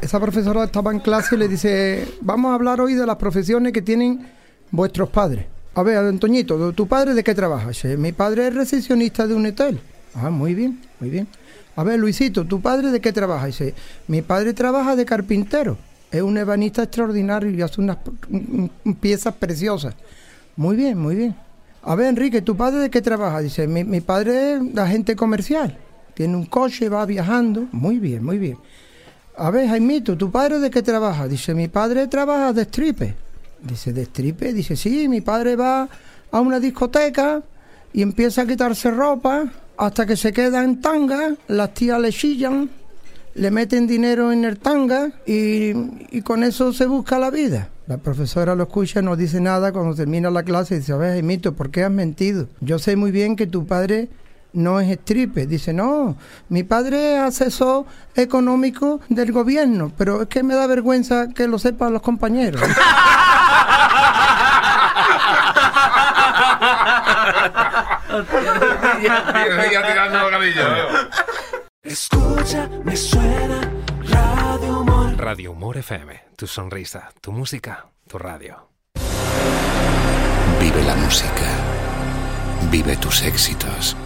esa profesora estaba en clase y le dice, vamos a hablar hoy de las profesiones que tienen vuestros padres. A ver, Antoñito, ¿tu padre de qué trabaja? Dice, mi padre es recepcionista de un hotel. Ah, muy bien, muy bien. A ver, Luisito, ¿tu padre de qué trabaja? Dice, mi padre trabaja de carpintero. Es un ebanista extraordinario y hace unas piezas preciosas. Muy bien, muy bien. A ver, Enrique, ¿tu padre de qué trabaja? Dice, mi padre es agente comercial. Tiene un coche, va viajando. Muy bien, muy bien. A ver, Jaimito, ¿tu padre de qué trabaja? Dice, mi padre trabaja de stripper. Dice, ¿de stripper? Dice, sí, mi padre va a una discoteca y empieza a quitarse ropa hasta que se queda en tanga, las tías le chillan, le meten dinero en el tanga y con eso se busca la vida. La profesora lo escucha, no dice nada. Cuando termina la clase dice, a ver, Jaimito, ¿por qué has mentido? Yo sé muy bien que tu padre no es stripper. Dice, no, mi padre es asesor económico del gobierno, pero es que me da vergüenza que lo sepan los compañeros. Ya tirando los cabellos. Escucha, me suena Radio Humor. Radio Humor FM, tu sonrisa, tu música, tu radio. Vive la música. Vive tus éxitos.